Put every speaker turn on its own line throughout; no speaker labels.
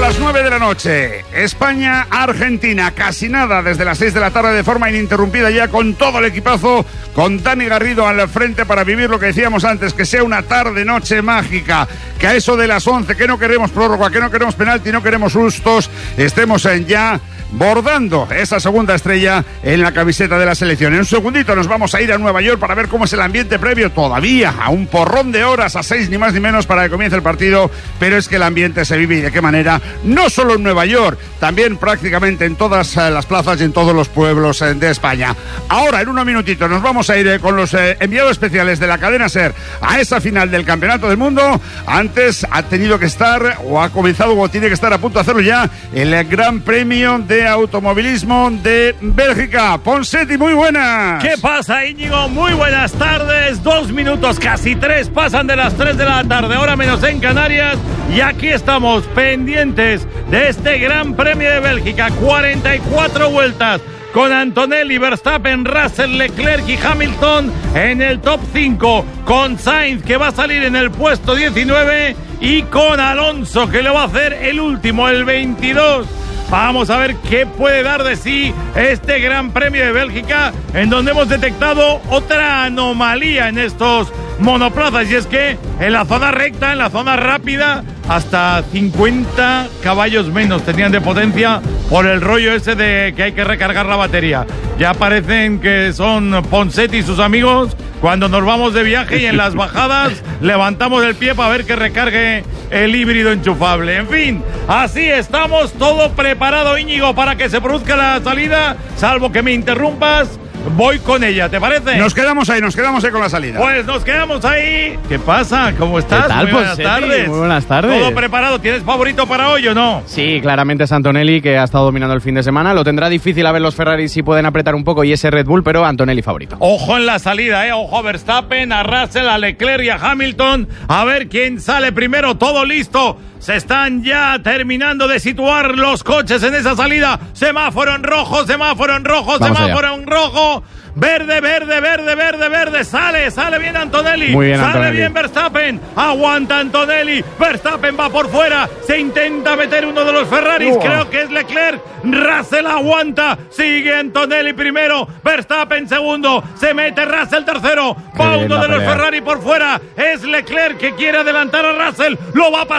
las 9 de la noche. España-Argentina, casi nada desde las 6 de la tarde de forma ininterrumpida ya con todo el equipazo, con Dani Garrido al frente para vivir lo que decíamos antes, que sea una tarde-noche mágica, que a eso de las 11, que no queremos prórroga, que no queremos penalti, no queremos sustos, estemos ya bordando esa segunda estrella en la camiseta de la selección. En un segundito nos vamos a ir a Nueva York para ver cómo es el ambiente previo todavía a un porrón de horas, a 6 ni más ni menos para que comience el partido, pero es que el ambiente se vive y de qué manera, no solo en Nueva York, también prácticamente en todas las plazas y en todos los pueblos de España. Ahora, en unos minutitos, nos vamos a ir con los enviados especiales de la cadena SER a esa final del Campeonato del Mundo. Antes ha tenido que estar, o ha comenzado, o tiene que estar a punto de hacerlo ya, el Gran Premio de Automovilismo de Bélgica. Ponseti, muy buenas.
¿Qué pasa, Íñigo? Muy buenas tardes. 2 minutos, casi 3, pasan de las 3 de la tarde, hora menos en Canarias. Y aquí estamos pendientes de este Gran Premio de Bélgica. 44 vueltas con Antonelli, Verstappen, Russell, Leclerc y Hamilton en el top 5, con Sainz que va a salir en el puesto 19 y con Alonso que lo va a hacer el último, el 22. Vamos a ver qué puede dar de sí este Gran Premio de Bélgica, en donde hemos detectado otra anomalía en estos monoplazas, y es que en la zona recta, en la zona rápida, hasta 50 caballos menos tenían de potencia por el rollo ese de que hay que recargar la batería. Ya parecen que son Ponseti y sus amigos cuando nos vamos de viaje y en las bajadas levantamos el pie para ver que recargue el híbrido enchufable. En fin, así estamos, todo preparado, Íñigo, para que se produzca la salida, salvo que me interrumpas. Voy con ella, ¿te parece?
Nos quedamos ahí con la salida.
Pues nos quedamos ahí. ¿Qué pasa? ¿Cómo estás?
¿Qué tal,
muy buenas tardes.
Muy buenas tardes.
¿Todo preparado? ¿Tienes favorito para hoy o no?
Sí, claramente es Antonelli, que ha estado dominando el fin de semana. Lo tendrá difícil a ver los Ferraris si pueden apretar un poco y ese Red Bull, pero Antonelli favorito.
Ojo en la salida, ojo a Verstappen, a Russell, a Leclerc y a Hamilton. A ver quién sale primero. Todo listo. Se están ya terminando de situar los coches en esa salida. Semáforo en rojo, semáforo en rojo,
Vamos
semáforo
allá.
en rojo. Verde, verde, verde, verde, verde. Sale bien Antonelli.
Muy bien,
sale
Antonelli.
bien Verstappen. Aguanta Antonelli. Verstappen va por fuera. Se intenta meter uno de los Ferraris. Creo que es Leclerc. Russell aguanta. Sigue Antonelli primero. Verstappen segundo. Se mete Russell tercero. Va
Qué bien
uno
la
de los
pelea.
Ferrari por fuera. Es Leclerc que quiere adelantar a Russell. Lo va a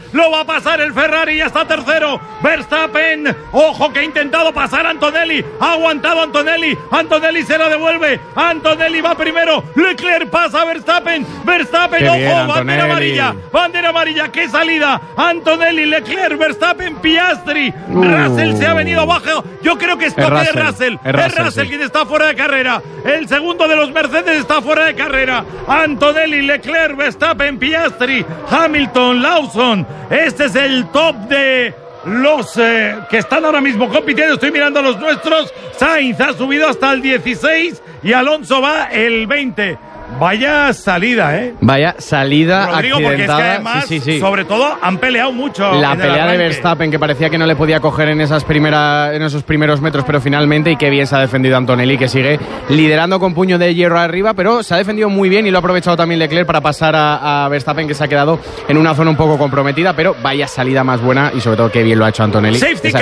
pasar el Ferrari. Ya está tercero. Verstappen. Ojo que ha intentado pasar a Antonelli. Ha aguantado Antonelli. Antonelli se la devuelve. Antonelli va primero. Leclerc pasa a Verstappen. Verstappen,
Qué
ojo,
bien,
bandera
Antonelli.
amarilla. Bandera amarilla, qué salida. Antonelli, Leclerc, Verstappen, Piastri. Russell se ha venido abajo. Yo creo que es toque de Russell. Es Russell
sí.
quien está fuera de carrera. El segundo de los Mercedes está fuera de carrera. Antonelli, Leclerc, Verstappen, Piastri, Hamilton, Lawson. Este es el top de los que están ahora mismo compitiendo. Estoy mirando a los nuestros. Sainz ha subido hasta el 16 y Alonso va el 20. Vaya salida,
Vaya salida
Rodrigo, porque es que
accidentada.
además,
Sí.
sobre todo, han peleado mucho.
La
en el
pelea de
arranque.
Verstappen, que parecía que no le podía coger en esos primeros metros, pero finalmente, y qué bien se ha defendido Antonelli, que sigue liderando con puño de hierro arriba, pero se ha defendido muy bien y lo ha aprovechado también Leclerc para pasar a Verstappen, que se ha quedado en una zona un poco comprometida, pero vaya salida más buena y sobre todo qué bien lo ha hecho Antonelli.
Safety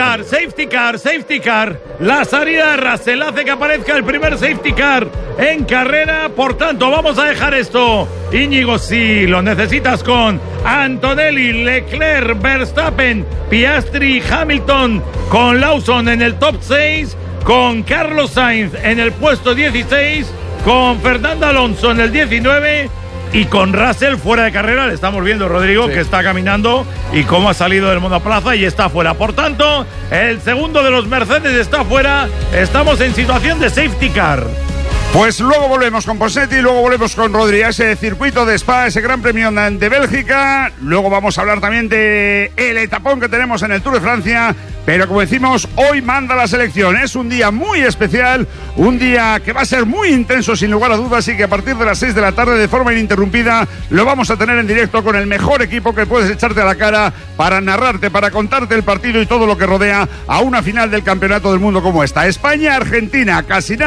car. La salida de Russell hace que aparezca el primer safety car en carrera. Por tanto, vamos a dejar esto, Íñigo, si lo necesitas, con Antonelli, Leclerc, Verstappen, Piastri, Hamilton, con Lawson en el top 6, con Carlos Sainz en el puesto 16, con Fernando Alonso en el 19 y con Russell fuera de carrera. Le estamos viendo, Rodrigo, que está caminando y cómo ha salido del monoplaza y está fuera. Por tanto, el segundo de los Mercedes está fuera. Estamos en situación de safety car.
Pues luego volvemos con Ponseti, luego volvemos con Rodri, ese circuito de Spa, ese Gran Premio de Bélgica. Luego vamos a hablar también de el etapón que tenemos en el Tour de Francia. Pero como decimos, hoy manda la selección. Es un día muy especial, un día que va a ser muy intenso sin lugar a dudas y que a partir de las 6 de la tarde de forma ininterrumpida lo vamos a tener en directo con el mejor equipo que puedes echarte a la cara para narrarte, para contarte el partido y todo lo que rodea a una final del Campeonato del Mundo como esta. España-Argentina, casi nada.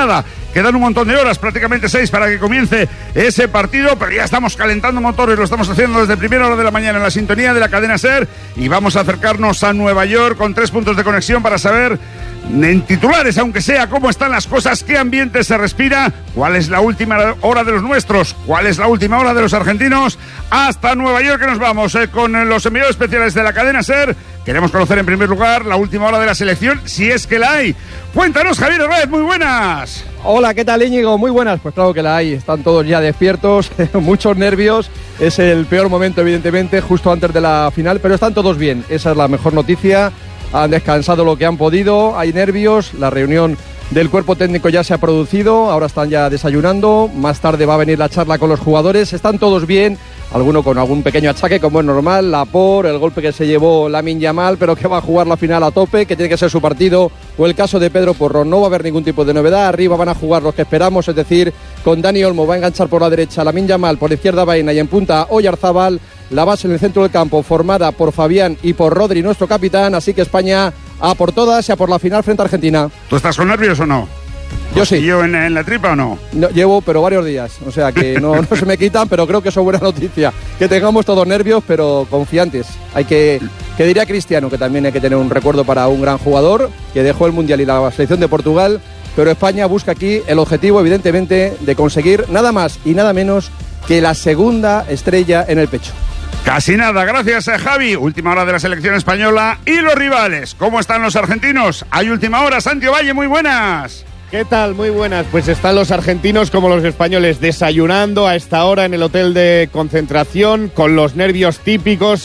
Quedan un montón de horas, prácticamente 6 para que comience ese partido, pero ya estamos calentando motores, lo estamos haciendo desde primera hora de la mañana en la sintonía de la cadena SER y vamos a acercarnos a Nueva York con 3 puntos de conexión para saber en titulares, aunque sea, cómo están las cosas, qué ambiente se respira, cuál es la última hora de los nuestros, cuál es la última hora de los argentinos. Hasta Nueva York que nos vamos con los enviados especiales de la cadena SER. Queremos conocer en primer lugar la última hora de la selección, si es que la hay. Cuéntanos, Javier Herrera, muy buenas.
Hola, ¿qué tal, Íñigo? Muy buenas. Pues claro que la hay, están todos ya despiertos, muchos nervios. Es el peor momento, evidentemente, justo antes de la final, pero están todos bien, esa es la mejor noticia. Han descansado lo que han podido, hay nervios, la reunión del cuerpo técnico ya se ha producido, ahora están ya desayunando, más tarde va a venir la charla con los jugadores, están todos bien, alguno con algún pequeño achaque como es normal, el golpe que se llevó Lamine Yamal, pero que va a jugar la final a tope, que tiene que ser su partido, o el caso de Pedro Porro, no va a haber ningún tipo de novedad, arriba van a jugar los que esperamos, es decir, con Dani Olmo va a enganchar por la derecha Lamine Yamal, por la izquierda Baena y en punta Oyarzabal. La base en el centro del campo formada por Fabián y por Rodri, nuestro capitán, así que España a por todas y a por la final frente a Argentina.
¿Tú estás con nervios o no?
Yo sí.
¿Y yo en la tripa o no?
No, llevo, pero varios días, o sea que no se me quitan, pero creo que eso es buena noticia. Que tengamos todos nervios, pero confiantes. Que diría Cristiano, que también hay que tener un recuerdo para un gran jugador, que dejó el Mundial y la selección de Portugal, pero España busca aquí el objetivo, evidentemente, de conseguir nada más y nada menos que la segunda estrella en el pecho.
Casi nada, gracias a Javi. Última hora de la selección española y los rivales. ¿Cómo están los argentinos? Hay última hora, Santi Valle, muy buenas.
¿Qué tal? Muy buenas. Pues están los argentinos como los españoles desayunando a esta hora en el hotel de concentración con los nervios típicos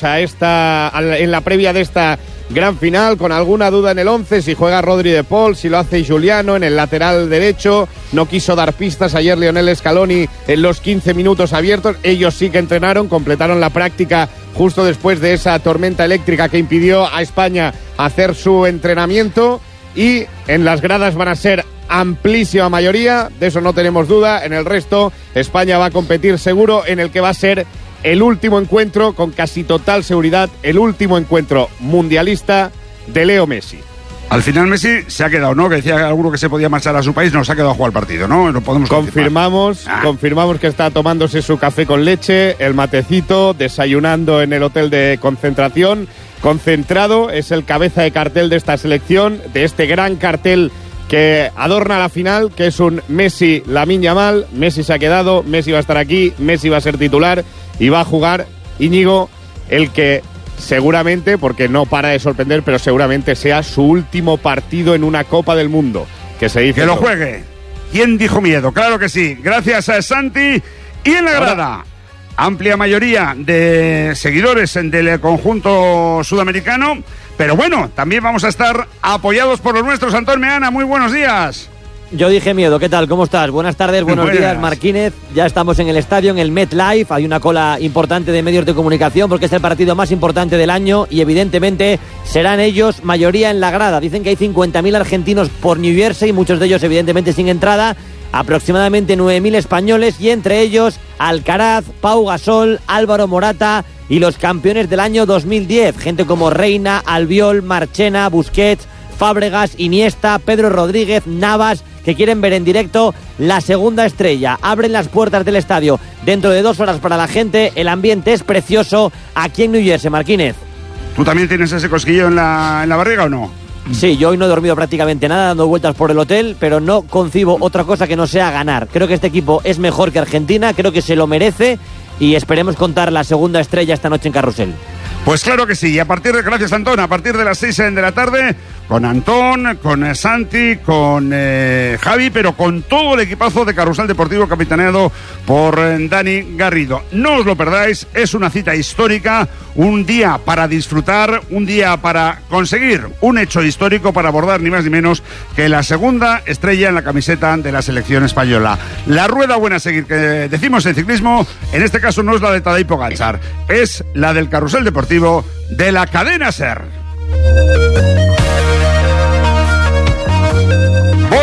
en la previa de esta gran final, con alguna duda en el 11, si juega Rodri de Paul, si lo hace Giuliano en el lateral derecho. No quiso dar pistas ayer Lionel Scaloni en los 15 minutos abiertos. Ellos sí que entrenaron, completaron la práctica justo después de esa tormenta eléctrica que impidió a España hacer su entrenamiento, y en las gradas van a ser amplísima mayoría, de eso no tenemos duda. En el resto, España va a competir seguro en el que va a ser el último encuentro, con casi total seguridad, el último encuentro mundialista de Leo Messi.
Al final Messi se ha quedado, ¿no? Que decía alguno que se podía marchar a su país, no, se ha quedado a jugar el partido, ¿no? No podemos
confirmamos que está tomándose su café con leche, el matecito, desayunando en el hotel de concentración, concentrado. Es el cabeza de cartel de esta selección, de este gran cartel que adorna la final, que es un Messi Lamine Yamal. Messi se ha quedado, Messi va a estar aquí, Messi va a ser titular y va a jugar, Íñigo, el que seguramente, porque no para de sorprender, pero seguramente sea su último partido en una Copa del Mundo. Que se dice
que lo juegue. ¿Quién dijo miedo? Claro que sí. Gracias a Santi. Y en la grada, amplia mayoría de seguidores del conjunto sudamericano. Pero bueno, también vamos a estar apoyados por los nuestros. Antón Meana, muy buenos días.
Yo dije miedo, ¿qué tal? ¿Cómo estás? Buenas tardes, buenos días, Marquínez. Ya estamos en el estadio, en el MetLife. Hay una cola importante de medios de comunicación porque es el partido más importante del año y evidentemente serán ellos mayoría en la grada. Dicen que hay 50.000 argentinos por New Jersey, muchos de ellos evidentemente sin entrada, aproximadamente 9.000 españoles y entre ellos Alcaraz, Pau Gasol, Álvaro Morata y los campeones del año 2010. Gente como Reina, Albiol, Marchena, Busquets, Fábregas, Iniesta, Pedro Rodríguez, Navas, que quieren ver en directo la segunda estrella. Abren las puertas del estadio dentro de 2 horas para la gente. El ambiente es precioso aquí en New Jersey, Marquínez.
¿Tú también tienes ese cosquillo en la barriga o no?
Sí, yo hoy no he dormido prácticamente nada, dando vueltas por el hotel, pero no concibo otra cosa que no sea ganar. Creo que este equipo es mejor que Argentina, creo que se lo merece y esperemos contar la segunda estrella esta noche en Carrusel.
Pues claro que sí, y gracias Antón, a partir de las 6 de la tarde, con Antón, con Santi, con Javi, pero con todo el equipazo de Carrusel Deportivo capitaneado por Dani Garrido. No os lo perdáis, es una cita histórica, un día para disfrutar, un día para conseguir un hecho histórico, para abordar ni más ni menos que la segunda estrella en la camiseta de la selección española. La rueda buena a seguir, que decimos en ciclismo, en este caso no es la de Tadej Pogačar, es la del Carrusel Deportivo de la cadena SER. Volveremos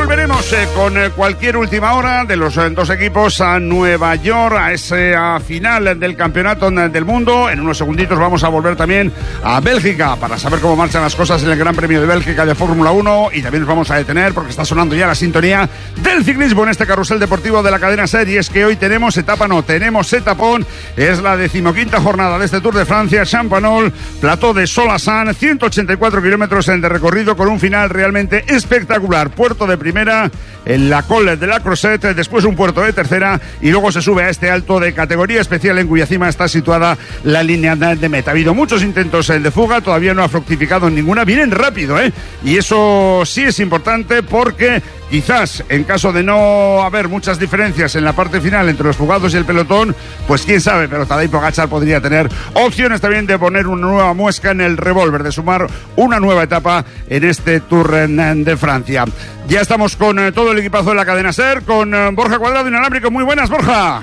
Vamos con cualquier última hora de los dos equipos a Nueva York, a esa final del Campeonato del Mundo. En unos segunditos vamos a volver también a Bélgica para saber cómo marchan las cosas en el Gran Premio de Bélgica de Fórmula 1, y también nos vamos a detener porque está sonando ya la sintonía del ciclismo en este carrusel deportivo de la cadena SER. Y es que hoy tenemos etapón. Es la 15ª jornada de este Tour de Francia, Champanol, Plateau de Solassan, 184 kilómetros de recorrido con un final realmente espectacular. Puerto de primera en la Col de la Crozet, después un puerto de tercera y luego se sube a este alto de categoría especial en cuya cima está situada la línea de meta. Ha habido muchos intentos de fuga, todavía no ha fructificado en ninguna. Vienen rápido, y eso sí es importante porque quizás en caso de no haber muchas diferencias en la parte final entre los fugados y el pelotón, pues quién sabe, pero Tadej Pogačar podría tener opciones también de poner una nueva muesca en el revólver, de sumar una nueva etapa en este Tour de Francia. Ya estamos con todo el equipazo de la cadena SER, con Borja Cuadrado Inalámbrico. Muy buenas, Borja.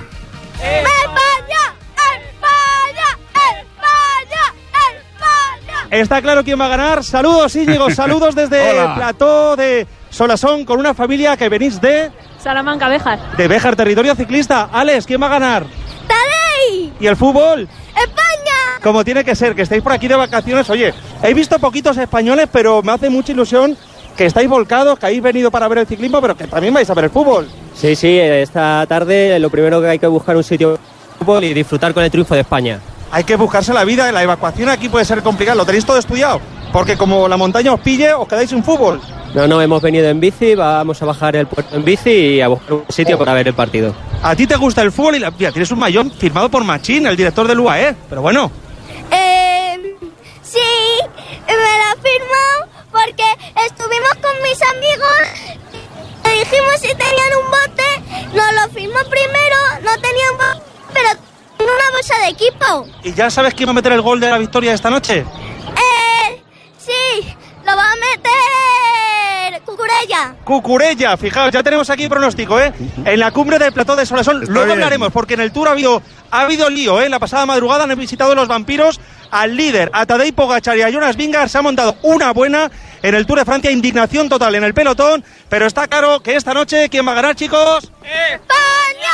Está claro quién va a ganar. Saludos, Íñigo, saludos desde el Plateau de Solasson con una familia que venís de
Salamanca, Béjar.
De Béjar, territorio ciclista. Alex, ¿quién va a ganar?
¡Tadej!
¿Y el fútbol?
¡España!
Como tiene que ser, que estáis por aquí de vacaciones. Oye, he visto poquitos españoles, pero me hace mucha ilusión que estáis volcados, que habéis venido para ver el ciclismo, pero que también vais a ver el fútbol.
Sí, esta tarde lo primero que hay que buscar un sitio de fútbol y disfrutar con el triunfo de España.
Hay que buscarse la vida, la evacuación aquí puede ser complicada. ¿Lo tenéis todo estudiado? Porque como la montaña os pille, os quedáis sin fútbol.
No, hemos venido en bici, vamos a bajar el puerto en bici y a buscar un sitio para ver el partido.
¿A ti te gusta el fútbol? Mira, tienes un maillot firmado por Machín, el director del UAE, pero bueno.
Sí, me lo firmó porque estuvimos con mis amigos, le dijimos si tenían un bote, nos lo firmó primero, no tenían bote, pero tenía una bolsa de equipo.
¿Y ya sabes quién va a meter el gol de la victoria esta noche?
Sí, lo va a meter
Cucurella, fijaos, ya tenemos aquí pronóstico, en la cumbre del Plateau de Solasson. Luego hablaremos, porque en el Tour ha habido lío, la pasada madrugada han visitado los vampiros al líder, a Tadej Pogačar y a Jonas Vingegaard. Se ha montado una buena en el Tour de Francia, indignación total en el pelotón, pero está claro que esta noche, ¿quién va a ganar, chicos?
¡España!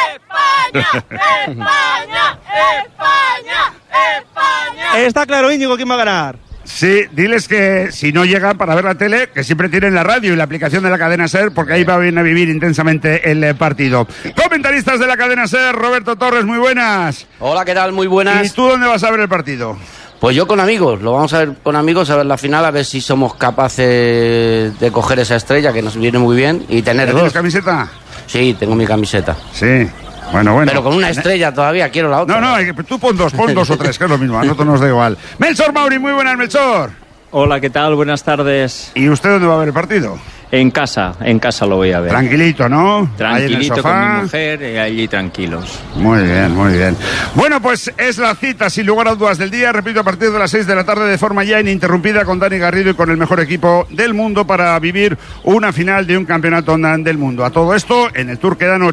Está claro, Íñigo, ¿quién va a ganar?
Sí, diles que si no llegan para ver la tele, que siempre tienen la radio y la aplicación de la cadena SER, porque ahí van a vivir intensamente el partido. Comentaristas de la cadena SER, Roberto Torres, muy buenas.
Hola, ¿qué tal? Muy buenas.
¿Y tú dónde vas a ver el partido?
Pues yo con amigos, lo vamos a ver con amigos, a ver la final, a ver si somos capaces de coger esa estrella que nos viene muy bien y tener dos.
¿Tienes camiseta?
Sí, tengo mi camiseta.
Sí. Bueno.
Pero con una estrella todavía, quiero la otra.
No, tú pon dos o tres, que es lo mismo, a nosotros nos da igual. Melchor Mauri, muy buenas, Melchor.
Hola, ¿qué tal? Buenas tardes.
¿Y usted dónde va a ver el partido?
En casa lo voy a ver.
Tranquilito, ¿no?
Tranquilito con mi mujer y allí tranquilos.
Muy bien. Bueno, pues es la cita sin lugar a dudas del día, repito, a partir de las 6 de la tarde de forma ya ininterrumpida con Dani Garrido y con el mejor equipo del mundo para vivir una final de un campeonato del mundo. A todo esto, en el Tour quedan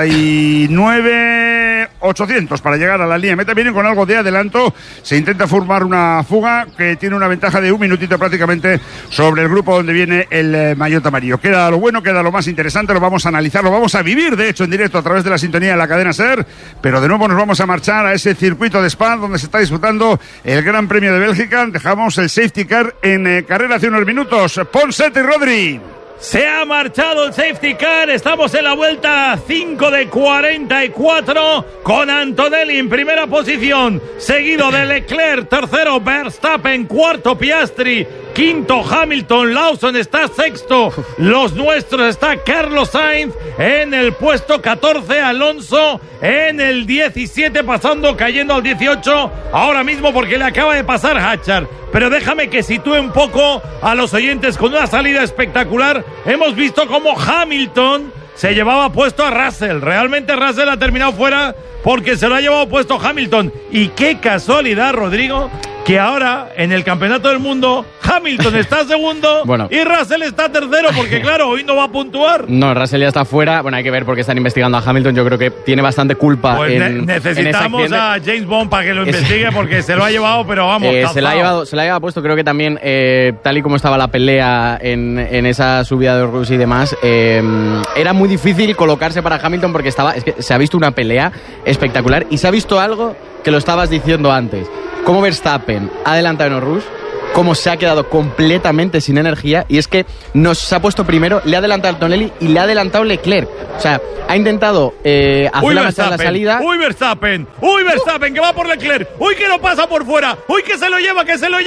89.800 para llegar a la línea meta. Vienen con algo de adelanto, se intenta formar una fuga que tiene una ventaja de un minutito prácticamente sobre el grupo donde viene el maillot amarillo. Queda lo bueno, queda lo más interesante, lo vamos a analizar, lo vamos a vivir de hecho en directo a través de la sintonía de la cadena SER, pero de nuevo nos vamos a marchar a ese circuito de Spa donde se está disputando el Gran Premio de Bélgica. Dejamos el safety car en carrera hace unos minutos. Ponsete y Rodri.
Se ha marchado el safety car, estamos en la vuelta 5 de 44 con Antonelli en primera posición, seguido de Leclerc, tercero Verstappen, cuarto Piastri, quinto Hamilton, Lawson está sexto, los nuestros está Carlos Sainz en el puesto 14, Alonso en el 17, cayendo al 18 ahora mismo porque le acaba de pasar Hatchard. Pero déjame que sitúe un poco a los oyentes con una salida espectacular. Hemos visto cómo Hamilton se llevaba puesto a Russell. Realmente Russell ha terminado fuera porque se lo ha llevado puesto Hamilton. Y qué casualidad, Rodrigo, que ahora en el Campeonato del Mundo Hamilton está segundo y Russell está tercero, porque claro, hoy no va a puntuar.
No, Russell ya está fuera. Bueno, hay que ver porque están investigando a Hamilton. Yo creo que tiene bastante culpa
necesitamos a James Bond para que lo investigue, porque se lo ha llevado, pero vamos,
se la ha llevado puesto. Creo que también, tal y como estaba la pelea en esa subida de Rus y demás, era muy difícil colocarse para Hamilton, porque es que se ha visto una pelea espectacular y se ha visto algo que lo estabas diciendo antes. Cómo Verstappen ha adelantado en Rus, cómo se ha quedado completamente sin energía, y es que se ha puesto primero, le ha adelantado Antonelli y le ha adelantado Leclerc. O sea, ha intentado hacer la salida.
¡Uy, Verstappen! Que va por Leclerc. ¡Uy, que no pasa por fuera! ¡Uy, que se lo lleva!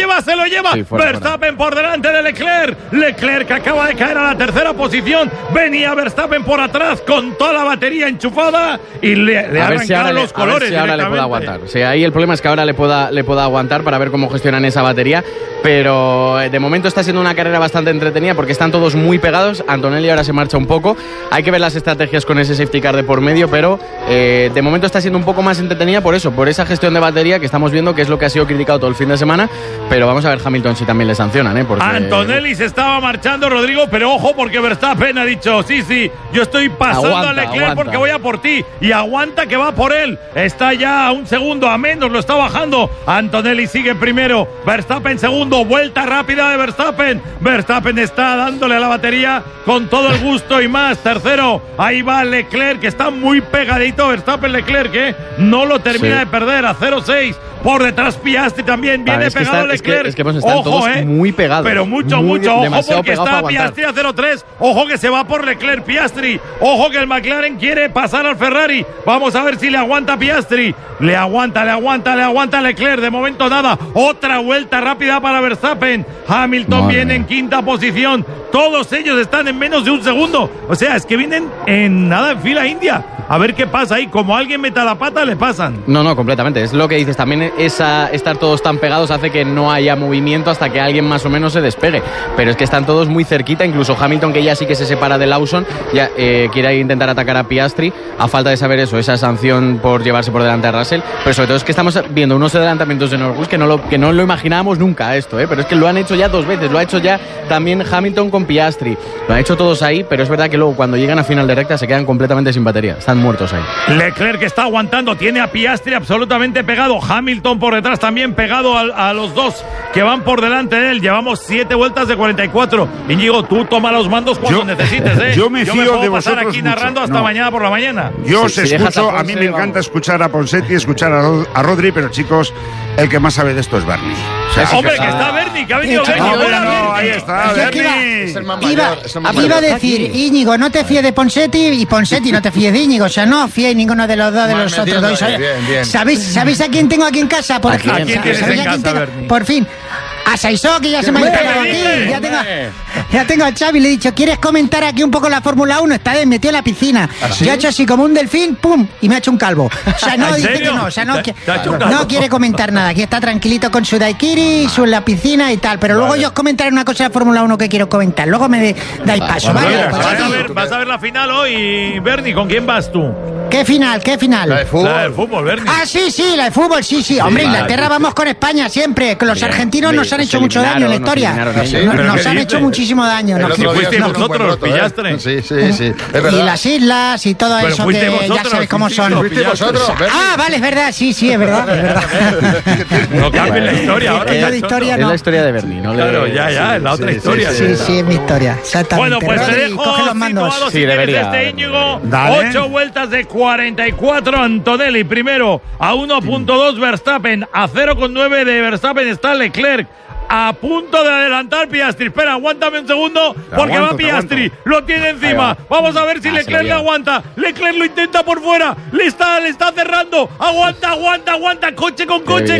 Sí, Verstappen por delante de Leclerc. Leclerc que acaba de caer a la tercera posición. Venía Verstappen por atrás con toda la batería enchufada y le ha arrancado los colores.
A ver si ahora le puede aguantar. O sea, ahí el problema es que ahora le pueda aguantar para ver cómo gestionan esa batería. Pero de momento está siendo una carrera bastante entretenida porque están todos muy pegados. Antonelli ahora se marcha un poco. Hay que ver las estrategias con ese safety car de por medio, pero de momento está siendo un poco más entretenida por esa gestión de batería que estamos viendo, que es lo que ha sido criticado todo el fin de semana. Pero vamos a ver Hamilton si también le sancionan, porque
Antonelli se estaba marchando, Rodrigo, pero ojo, porque Verstappen ha dicho sí, yo estoy pasando a Leclerc porque voy a por ti, y aguanta que va por él. Está ya a un segundo a menos, lo está bajando. Antonelli sigue primero, Verstappen segundo. Vuelta rápida de Verstappen. Verstappen está dándole a la batería con todo el gusto y más. Tercero, ahí va Leclerc, que está muy pegadito. Verstappen-Leclerc, no lo termina de perder, a 0-6. Por detrás Piastri también viene pegado Leclerc.
Es que están todos muy pegados.
Pero mucho. Ojo, porque está Piastri a 0-3. Ojo que se va por Leclerc Piastri. Ojo que el McLaren quiere pasar al Ferrari. Vamos a ver si le aguanta Piastri. Le aguanta Leclerc. De momento nada. Otra vuelta rápida para Verstappen. Hamilton viene en quinta posición. Todos ellos están en menos de un segundo. O sea, es que vienen en fila india. A ver qué pasa ahí. Como alguien meta la pata, le pasan.
No, completamente. Es lo que dices. También estar todos tan pegados hace que no haya movimiento hasta que alguien más o menos se despegue. Pero es que están todos muy cerquita. Incluso Hamilton, que ya sí que se separa de Lawson, ya quiere intentar atacar a Piastri. A falta de saber esa sanción por llevarse por delante a Russell. Pero sobre todo es que estamos viendo unos adelantamientos de Norris que no lo imaginábamos nunca esto, pero es que lo han hecho ya 2 veces. Lo ha hecho ya también Hamilton con Piastri. Lo han hecho todos ahí, pero es verdad que luego cuando llegan a final de recta se quedan completamente sin batería. Están muertos ahí.
Leclerc, que está aguantando, tiene a Piastri absolutamente pegado. Hamilton por detrás también pegado a los dos que van por delante de él. Llevamos 7 vueltas de 44. Íñigo, tú toma los mandos cuando necesites,
Yo me fío
puedo
de
pasar
vosotros
aquí narrando hasta mañana por la mañana.
Yo os escucho, a mí me encanta escuchar a Ponseti, escuchar a Rodri, pero chicos, el que más sabe de esto es Bernie.
Hombre, que está Bernie, que ha venido Bernie.
Ahí está, Bernie.
Iba a decir, Íñigo, no te fíes de Ponseti, y Ponseti no te fíes de Íñigo. O sea, no fíes ninguno de los dos de los otros dos. ¿Sabéis a quién tengo aquí en casa?
¿A quién tienes en casa, Bernie?
Por fin. A Saisó, que ya se me ha instalado aquí. Ya tengo a Xavi, le he dicho, ¿quieres comentar aquí un poco la Fórmula 1? Está metido en la piscina. Yo he hecho así como un delfín, pum, y me ha hecho un calvo. O sea, no, dice que no. O sea, no quiere comentar nada. Aquí está tranquilito con su daiquiri, en la piscina y tal. Pero luego yo os comentaré una cosa de Fórmula 1 que quiero comentar. Luego me dais paso, ¿vale?
Vas a ver la final hoy, Bernie. ¿Con quién vas tú?
¿Qué final?
La de fútbol, Bernie.
Sí, la de fútbol, sí. Hombre, Inglaterra vamos con España siempre. Que los argentinos nos han hecho mucho daño en la historia. Nos han hecho muchísimo daño.
Fuisteis vosotros, los pillaste.
Sí. Y las islas y todo eso que ya sabéis cómo son. Vale, es verdad, sí, es verdad.
No cambien la historia ahora.
Es
la historia de Bernie, ¿no?
Claro, ya, es la otra historia.
Sí, es mi historia, exactamente.
Bueno, pues te dejo
coge los mandos.
Sí, debería.
Íñigo, 8 vueltas de 44, Antonelli primero, a 1.2 Verstappen, a 0.9 de Verstappen está Leclerc. A punto de adelantar Piastri. Espera, aguántame un segundo, porque va Piastri. Lo tiene encima. Vamos a ver si Leclerc le aguanta. Leclerc lo intenta por fuera. Le está cerrando. Aguanta. Coche con coche.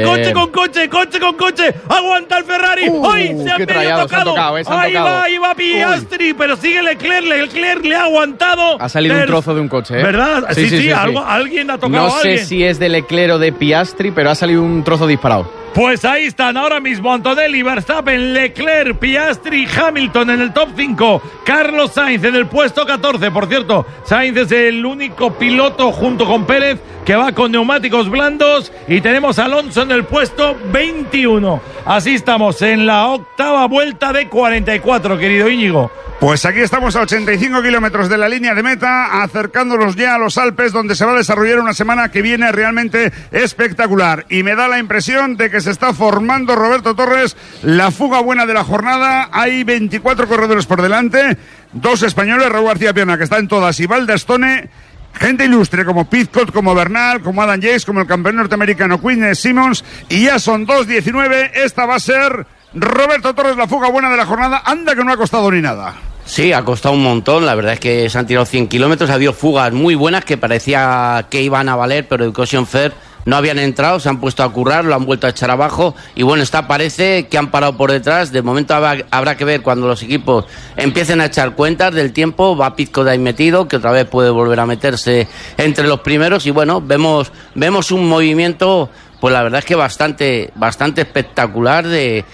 Aguanta el Ferrari. ¡Ay! Se han medio tocado. Ahí va Piastri. Pero sigue Leclerc. Leclerc le ha aguantado.
Ha salido un trozo de un coche,
¿verdad? Sí. Alguien ha tocado a alguien.
No sé si es de Leclerc o de Piastri, pero ha salido un trozo disparado.
Pues ahí están ahora mismo Antonelli, Verstappen, Leclerc, Piastri, Hamilton en el top 5. Carlos Sainz en el puesto 14. Por cierto, Sainz es el único piloto junto con Pérez que va con neumáticos blandos, y tenemos a Alonso en el puesto 21. Así estamos en la octava vuelta de 44, querido Íñigo.
Pues aquí estamos a 85 kilómetros de la línea de meta, acercándonos ya a los Alpes, donde se va a desarrollar una semana que viene realmente espectacular. Y me da la impresión de que se está formando, Roberto Torres, la fuga buena de la jornada. Hay 24 corredores por delante, 2 españoles, Raúl García Pierna, que está en todas, y Valdestone. Gente ilustre como Pidcock, como Bernal, como Adam Yates, como el campeón norteamericano Quinn Simmons, y ya son 2:19. Esta va a ser, Roberto Torres, la fuga buena de la jornada. Anda que no ha costado ni nada.
Sí, ha costado un montón. La verdad es que se han tirado 100 kilómetros. Ha habido fugas muy buenas que parecía que iban a valer, pero Education Fair no habían entrado, se han puesto a currar, lo han vuelto a echar abajo. Y bueno, parece que han parado por detrás. De momento habrá que ver cuando los equipos empiecen a echar cuentas del tiempo. Va Pidcock ahí metido, que otra vez puede volver a meterse entre los primeros. Y bueno, vemos un movimiento, pues la verdad es que bastante espectacular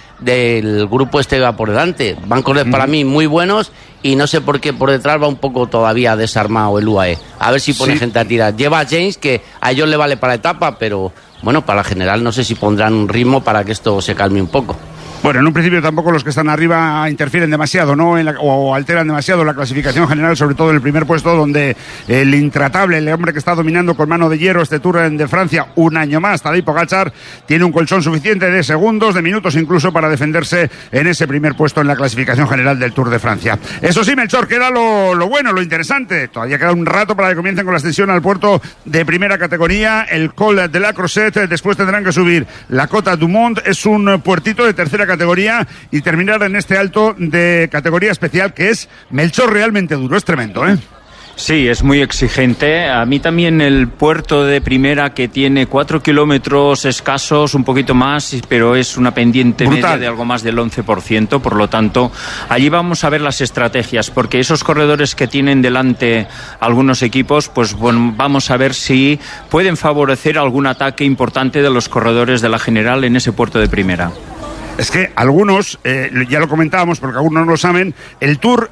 del grupo este que va por delante. Van corredores para mí muy buenos, y no sé por qué por detrás va un poco todavía desarmado el UAE. A ver si pone gente a tirar. Lleva a James, que a ellos le vale para la etapa, pero bueno, para la general no sé si pondrán un ritmo para que esto se calme un poco.
Bueno, en un principio tampoco los que están arriba interfieren demasiado, ¿no? O alteran demasiado la clasificación general, sobre todo en el primer puesto, donde el intratable, el hombre que está dominando con mano de hierro este Tour de Francia un año más, Tadej Pogačar, tiene un colchón suficiente de segundos, de minutos incluso, para defenderse en ese primer puesto en la clasificación general del Tour de Francia. Eso sí, Melchor, queda lo bueno, lo interesante. Todavía queda un rato para que comiencen con la ascensión al puerto de primera categoría, el Col de la Crozet. Después tendrán que subir la Cota du Mont, es un puertito de tercera categoría, y terminar en este alto de categoría especial, que es, Melchor, realmente duro, es tremendo, ¿eh?
Sí, es muy exigente. A mí también el puerto de primera, que tiene 4 kilómetros escasos, un poquito más, pero es una pendiente brutal, media de algo más del 11%. Por lo tanto, allí vamos a ver las estrategias, porque esos corredores que tienen delante algunos equipos, pues bueno, vamos a ver si pueden favorecer algún ataque importante de los corredores de la general en ese puerto de primera.
Es que algunos, ya lo comentábamos porque algunos no lo saben, el Tour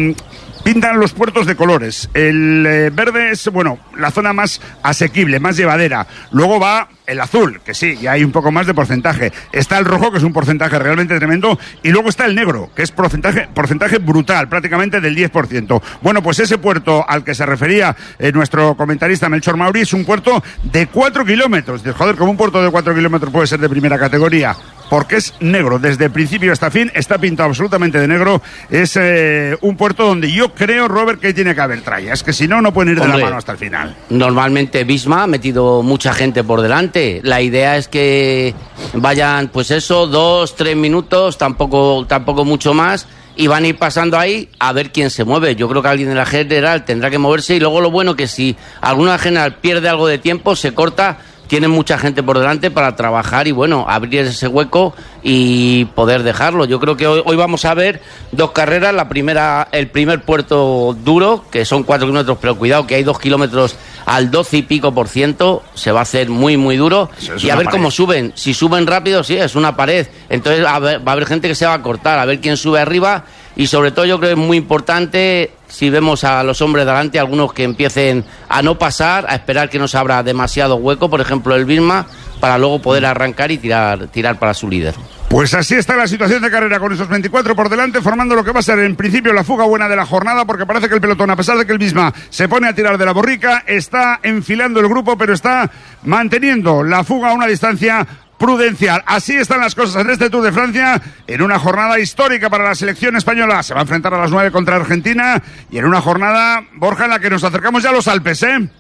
pintan los puertos de colores. El verde es, bueno, la zona más asequible, más llevadera. Luego va el azul, que sí, ya hay un poco más de porcentaje. Está el rojo, que es un porcentaje realmente tremendo. Y luego está el negro, que es porcentaje brutal, prácticamente del 10%. Bueno, pues ese puerto al que se refería nuestro comentarista Melchor Mauri es un puerto de 4 kilómetros. Joder, como un puerto de 4 kilómetros puede ser de primera categoría, porque es negro, desde principio hasta fin, está pintado absolutamente de negro. Es un puerto donde yo creo, Robert, que tiene que haber tralla. Es que si no, no pueden ir de la mano hasta el final.
Normalmente Visma ha metido mucha gente por delante. La idea es que vayan, pues eso, 2-3 minutos, tampoco mucho más, y van a ir pasando ahí a ver quién se mueve. Yo creo que alguien de la general tendrá que moverse, y luego lo bueno que si alguna general pierde algo de tiempo, se corta. Tienen mucha gente por delante para trabajar y, bueno, abrir ese hueco y poder dejarlo. Yo creo que hoy vamos a ver 2 carreras. La primera, el primer puerto duro, que son 4 kilómetros, pero cuidado que hay 2 kilómetros al 12 y pico %. Se va a hacer muy, muy duro. Y a ver cómo suben. Si suben rápido, sí, es una pared. Entonces va a haber gente que se va a cortar, a ver quién sube arriba. Y sobre todo yo creo que es muy importante, si vemos a los hombres delante, algunos que empiecen a no pasar, a esperar que no se abra demasiado hueco, por ejemplo el Visma, para luego poder arrancar y tirar para su líder.
Pues así está la situación de carrera, con esos 24 por delante, formando lo que va a ser en principio la fuga buena de la jornada, porque parece que el pelotón, a pesar de que el Visma se pone a tirar de la borrica, está enfilando el grupo, pero está manteniendo la fuga a una distancia prudencial. Así están las cosas en este Tour de Francia, en una jornada histórica para la selección española. Se va a enfrentar a las 9 contra Argentina, y en una jornada, Borja, en la que nos acercamos ya a los Alpes, ¿eh?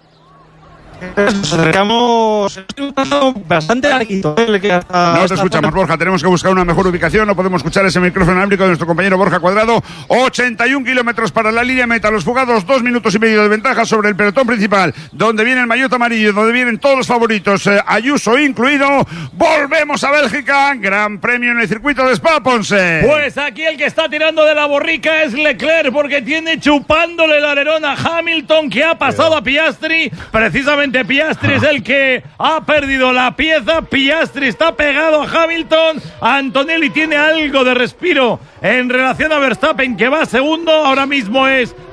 Nos acercamos bastante larguito.
No te escuchamos, Borja, tenemos que buscar una mejor ubicación. No podemos escuchar ese micrófono inalámbrico de nuestro compañero Borja Cuadrado. 81 kilómetros para la línea meta, los fugados 2 minutos y medio de ventaja sobre el pelotón principal, donde viene el maillot amarillo, donde vienen todos los favoritos, Ayuso incluido. Volvemos a Bélgica, gran premio en el circuito de Spa-Ponce.
Pues aquí el que está tirando de la borrica es Leclerc, porque tiene chupándole el alerón a Hamilton, que ha pasado a Piastri. Precisamente Piastri es el que ha perdido la pieza. Piastri está pegado a Hamilton. Antonelli tiene algo de respiro en relación a Verstappen, que va segundo. Ahora mismo es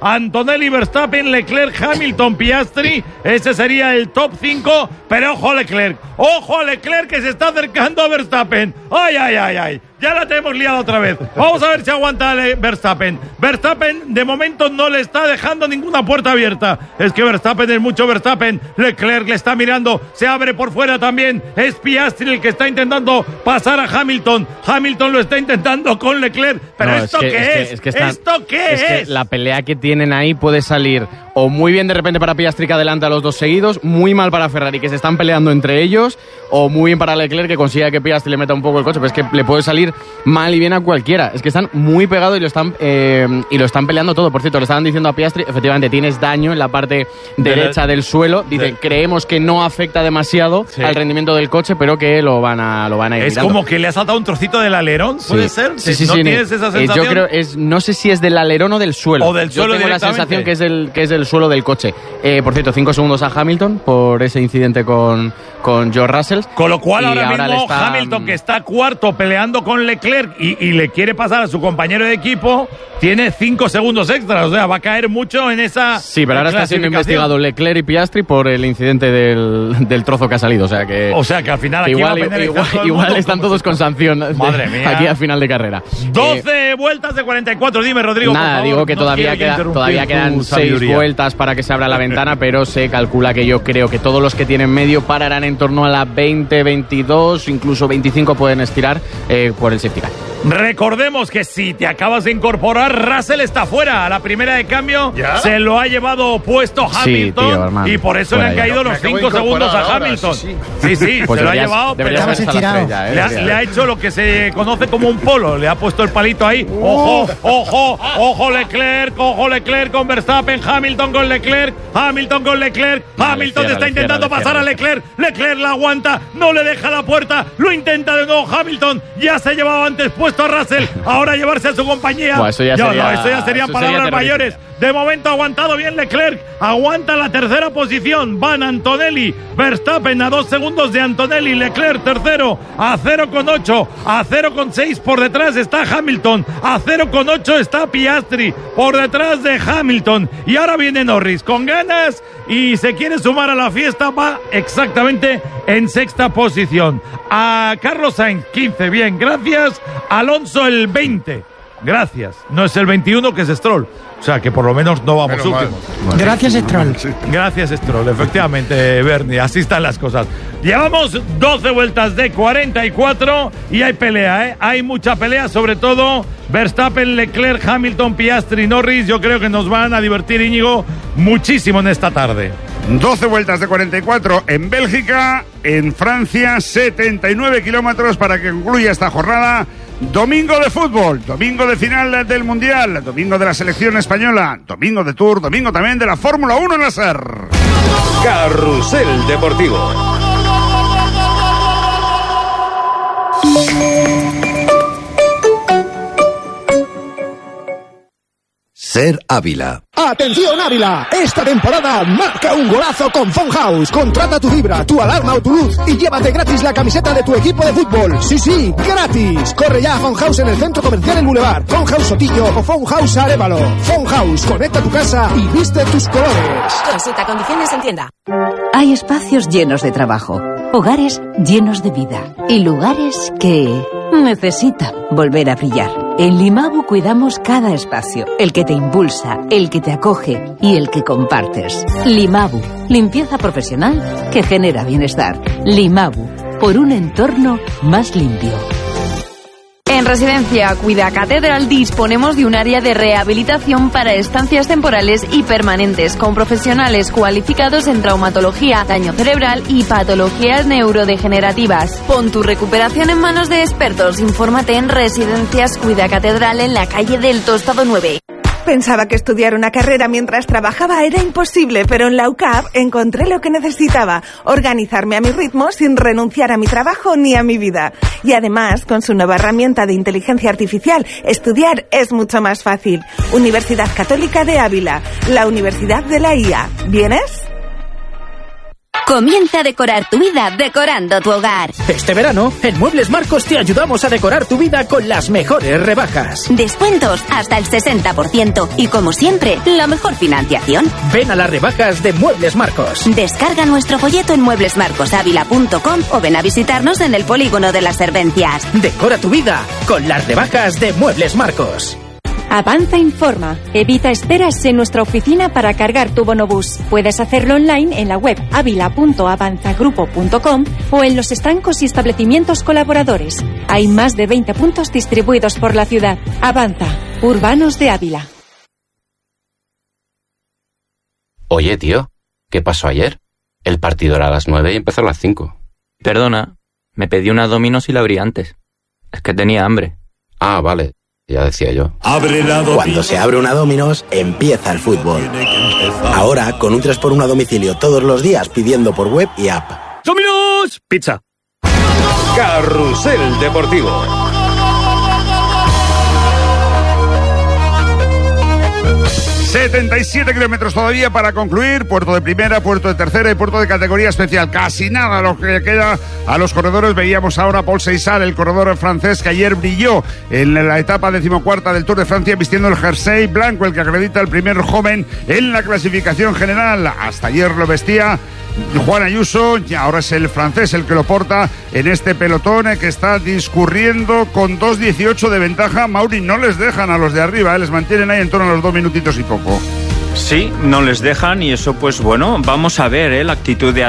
Antonelli, Verstappen, Leclerc, Hamilton, Piastri. Ese sería el top 5. Pero ojo a Leclerc. Ojo a Leclerc que se está acercando a Verstappen. ¡Ay, ay, ay, ay! Ya la tenemos liada otra vez. Vamos a ver si aguanta Verstappen. Verstappen de momento no le está dejando ninguna puerta abierta. Es que Verstappen es mucho Verstappen. Leclerc le está mirando. Se abre por fuera también. Es Piastri el que está intentando pasar a Hamilton. Hamilton lo está intentando con Leclerc. Pero ¿esto qué es? ¿Esto qué es?
Que la pelea que tienen ahí puede salir o muy bien de repente para Piastri que adelanta a los dos seguidos, muy mal para Ferrari que se están peleando entre ellos, o muy bien para Leclerc que consiga que Piastri le meta un poco el coche. Pero es que le puede salir mal y bien a cualquiera. Es que están muy pegados y lo están peleando todo. Por cierto, le estaban diciendo a Piastri, efectivamente tienes daño en la parte derecha del suelo. Dicen, creemos que no afecta demasiado al rendimiento del coche, pero que lo van a ir
Es
mirando.
como que le ha saltado un trocito del alerón, ¿puede ser?
Sí,
¿No tienes esa sensación?
Yo creo, no sé si es del alerón o del suelo.
O del suelo.
Yo tengo la sensación que es del suelo del coche. Por cierto, 5 segundos a Hamilton por ese incidente con George Russell.
Con lo cual ahora mismo
está...
Hamilton, que está cuarto peleando con Leclerc y le quiere pasar a su compañero de equipo, tiene 5 segundos extras. O sea, va a caer mucho en esa.
Sí, pero ahora está siendo investigado Leclerc y Piastri por el incidente del trozo que ha salido. O sea que
al final aquí
igual están todos con sanción.
Madre mía.
Aquí al final de carrera.
12 vueltas de 44. Dime, Rodrigo.
Nada,
por favor,
digo que todavía quedan 6 vueltas para que se abra la ventana, pero se calcula que yo creo que todos los que tienen medio pararán en torno a la 20, 22, incluso 25 pueden estirar por el safety car.
Recordemos que si te acabas de incorporar, Russell está fuera. A la primera de cambio se lo ha llevado puesto Hamilton, y por eso le han caído los 5 segundos a Hamilton. Sí,
pues
se lo ha llevado.
Pero
le ha hecho lo que se conoce como un polo. Le ha puesto el palito ahí. Ojo Leclerc con Verstappen. Hamilton con Leclerc. Hamilton está intentando pasar a Leclerc. Leclerc la aguanta, no le deja la puerta. Lo intenta de nuevo Hamilton. Ya se ha llevado antes puesto a Russell, ahora llevarse a su compañía.
Eso ya
serían palabras mayores. De momento ha aguantado bien Leclerc, aguanta la tercera posición. Van Antonelli, Verstappen a 2 segundos de Antonelli, Leclerc tercero a 0,8, a 0,6 por detrás está Hamilton, a 0,8 está Piastri por detrás de Hamilton. Y ahora viene Norris con ganas y se quiere sumar a la fiesta, va exactamente en sexta posición. A Carlos Sainz 15, bien, gracias. Alonso el 20, gracias. No es el 21 que es Stroll. O sea, que por lo menos no vamos últimos.
Gracias, Stroll.
Gracias, Stroll. Efectivamente, Bernie, así están las cosas. Llevamos 12 vueltas de 44 y hay pelea, ¿eh? Hay mucha pelea, sobre todo Verstappen, Leclerc, Hamilton, Piastri, Norris. Yo creo que nos van a divertir, Íñigo, muchísimo en esta tarde.
12 vueltas de 44 en Bélgica, en Francia, 79 kilómetros para que concluya esta jornada. Domingo de fútbol, domingo de final del Mundial, domingo de la selección española, domingo de Tour, domingo también de la Fórmula 1 en la SER.
Carrusel Deportivo.
SER Ávila.
¡Atención Ávila! Esta temporada marca un golazo con Phone House. Contrata tu fibra, tu alarma o tu luz y llévate gratis la camiseta de tu equipo de fútbol. Sí, gratis. Corre ya a Phone House en el Centro Comercial El Boulevard, Phone House Sotillo o Phone House Arévalo. Phone House, conecta tu casa y viste tus colores.
Consulta condiciones en tienda.
Hay espacios llenos de trabajo, hogares llenos de vida y lugares que necesitan volver a brillar. En Limabu cuidamos cada espacio, el que te impulsa, el que te acoge y el que compartes. Limabu, limpieza profesional que genera bienestar. Limabu, por un entorno más limpio.
En Residencia Cuida Catedral disponemos de un área de rehabilitación para estancias temporales y permanentes con profesionales cualificados en traumatología, daño cerebral y patologías neurodegenerativas. Pon tu recuperación en manos de expertos. Infórmate en Residencias Cuida Catedral en la calle del Tostado 9.
Pensaba que estudiar una carrera mientras trabajaba era imposible, pero en la UCAP encontré lo que necesitaba: organizarme a mi ritmo sin renunciar a mi trabajo ni a mi vida. Y además, con su nueva herramienta de inteligencia artificial, estudiar es mucho más fácil. Universidad Católica de Ávila, la Universidad de la IA. ¿Vienes?
Comienza a decorar tu vida decorando tu hogar.
Este verano, en Muebles Marcos te ayudamos a decorar tu vida con las mejores rebajas.
Descuentos hasta el 60% y, como siempre, la mejor financiación.
Ven a las rebajas de Muebles Marcos.
Descarga nuestro folleto en mueblesmarcosavila.com o ven a visitarnos en el Polígono de las Servencias.
Decora tu vida con las rebajas de Muebles Marcos.
Avanza informa. Evita esperas en nuestra oficina para cargar tu bonobús. Puedes hacerlo online en la web avila.avanzagrupo.com o en los estancos y establecimientos colaboradores. Hay más de 20 puntos distribuidos por la ciudad. Avanza. Urbanos de Ávila.
Oye, tío, ¿qué pasó ayer? El partido era a las 9 y empezó a las 5.
Perdona, me pedí una Domino's y la abrí antes. Es que tenía hambre.
Ah, vale. Ya decía yo.
Cuando se abre una Domino's, empieza el fútbol. Ahora, con un 3x1 a domicilio todos los días pidiendo por web y app.
¡Domino's! Pizza.
Carrusel Deportivo.
...77 kilómetros todavía para concluir... ...puerto de primera, puerto de tercera y puerto de categoría especial... ...casi nada lo que queda a los corredores... ...veíamos ahora a Paul Seissal, el corredor francés... ...que ayer brilló en la etapa 14ª del Tour de Francia... ...vistiendo el jersey blanco... ...el que acredita el primer joven en la clasificación general... ...hasta ayer lo vestía Juan Ayuso... ...y ahora es el francés el que lo porta... ...en este pelotón que está discurriendo... ...con 2:18 de ventaja. Mauri, no les dejan a los de arriba, les mantienen ahí en torno a los 2 minutitos y poco.
Sí, no les dejan y eso pues bueno, vamos a ver la actitud de